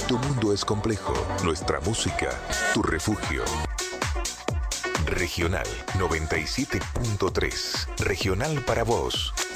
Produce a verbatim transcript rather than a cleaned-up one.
Tu mundo es complejo, nuestra música, tu refugio. Regional noventa y siete punto tres. Regional para vos,